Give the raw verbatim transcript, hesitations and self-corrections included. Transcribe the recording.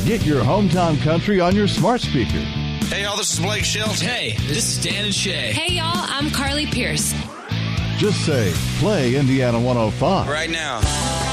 Get your hometown country on your smart speaker. Hey, y'all, this is Blake Shelton. Hey, this is Dan and Shay. Hey, y'all, I'm Carly Pierce. Just say, play Indiana one oh five. Right now.